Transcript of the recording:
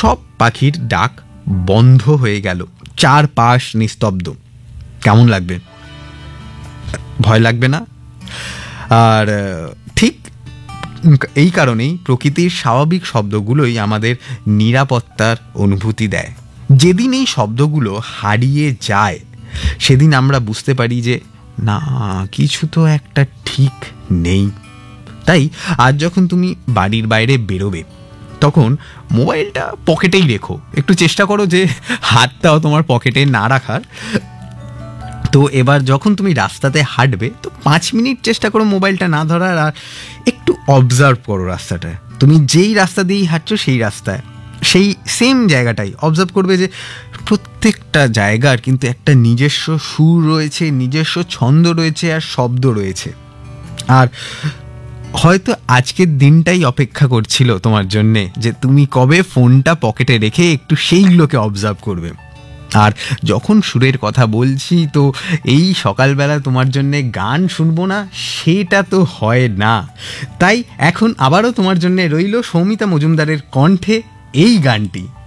সব পাখির ডাক বন্ধ হয়ে গেল, চারপাশ নিস্তব্ধ। কেমন লাগবে? ভয় লাগবে না? আর ঠিক এই কারণেই প্রকৃতির স্বাভাবিক শব্দগুলোই আমাদের নিরাপত্তার অনুভূতি দেয়। যেদিন এই শব্দগুলো হারিয়ে যায় সেদিন আমরা বুঝতে পারি যে না, কিছু তো একটা ঠিক নেই। তাই আজ যখন তুমি বাড়ির বাইরে বেরোবে তখন মোবাইলটা পকেটেই রেখো। একটু চেষ্টা করো যে হাতটাও তোমার পকেটে না রাখার। তো এবার যখন তুমি রাস্তাতে হাঁটবে তো 5 মিনিট চেষ্টা করো মোবাইলটা না ধরার, আর একটু অবজার্ভ করো রাস্তাটায়। তুমি যেই রাস্তা দিয়েই হাঁটছো সেই রাস্তায়, সেই সেম জায়গাটাই অবজার্ভ করবে যে প্রত্যেকটা জায়গার কিন্তু একটা নিজস্ব সুর রয়েছে, নিজস্ব ছন্দ রয়েছে, আর শব্দ রয়েছে। আর হয়তো আজকের দিনটাই অপেক্ষা করছিল তোমার জন্যে যে তুমি কবে ফোনটা পকেটে রেখে একটু সেইগুলোকে অবজার্ভ করবে। আর যখন সুরের কথা বলছি, তো এই সকালবেলা তোমার জন্যে গান শুনবো না সেটা তো হয় না। তাই এখন আবারও তোমার জন্যে রইল সৌমিতা মজুমদারের কণ্ঠে এই গানটি।